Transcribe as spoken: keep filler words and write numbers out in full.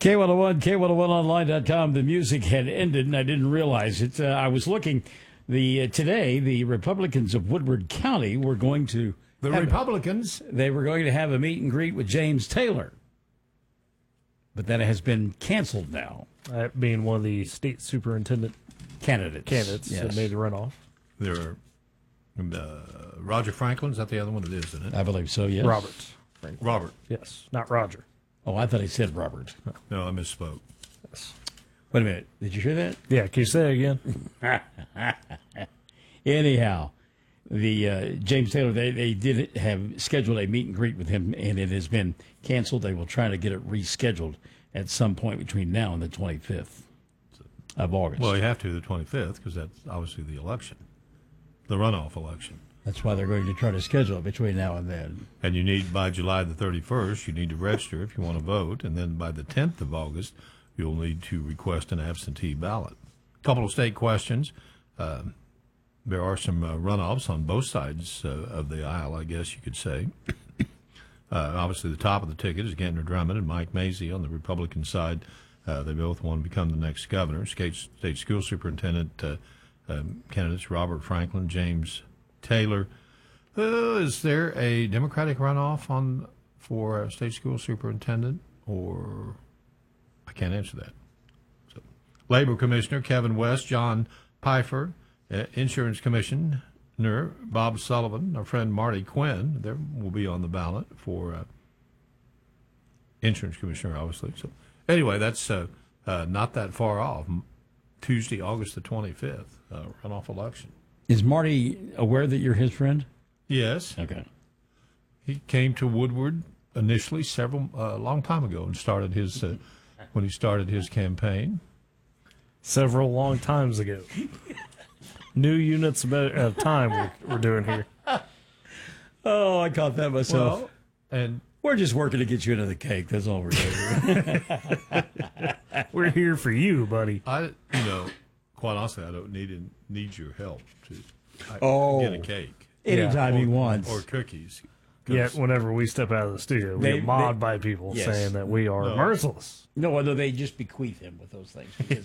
K one oh one, K one oh one online dot com. The music had ended, and I didn't realize it. Uh, I was looking. The uh, today, the Republicans of Woodward County were going to The have, Republicans. They were going to have a meet and greet with James Taylor, but that has been canceled now. That being one of the state superintendent Candidates, candidates yes. that made the runoff. There are uh, Roger Franklin. Is that the other one? It is, isn't it? I believe so. Yes, Robert. Robert. Yes, not Roger. Oh, I thought he said Robert. No, I misspoke. Yes. Wait a minute. Did you hear that? Yeah, can you say it again? Anyhow, the uh, James Taylor, they, they did have scheduled a meet and greet with him, and it has been canceled. They will try to get it rescheduled at some point between now and the twenty-fifth of August. Well, you have to the twenty-fifth because that's obviously the election, the runoff election. That's why they're going to try to schedule it between now and then. And you need, by July the thirty-first, you need to register if you want to vote. And then by the tenth of August, you'll need to request an absentee ballot. A couple of state questions. Uh, there are some uh, runoffs on both sides uh, of the aisle, I guess you could say. uh, obviously, the top of the ticket is Gentner Drummond and Mike Mazie on the Republican side. Uh, they both want to become the next governor. State, state school superintendent uh, um, candidates Robert Franklin, James Taylor. Uh, is there a Democratic runoff on for a state school superintendent, or I can't answer that. So, Labor Commissioner Kevin West, John Pfeiffer, uh, Insurance Commissioner Bob Sullivan, our friend Marty Quinn, there will be on the ballot for uh, Insurance Commissioner, obviously. So, anyway, that's uh, uh, not that far off. Tuesday, August the twenty-fifth, uh, runoff election. Is Marty aware that you're his friend? Yes. Okay. He came to Woodward initially several a uh, long time ago and started his uh, when he started his campaign several long times ago. New units of time we're, we're doing here. Oh, I caught that myself. Well, and we're just working to get you into the cake. That's all we're doing. We're here for you, buddy. I, you know, quite honestly, I don't need need your help to I, oh, get a cake anytime yeah. he wants or cookies. Yet, whenever we step out of the studio, we they, get mobbed they, by people yes. saying that we are no. merciless. No, no, they just bequeath him with those things.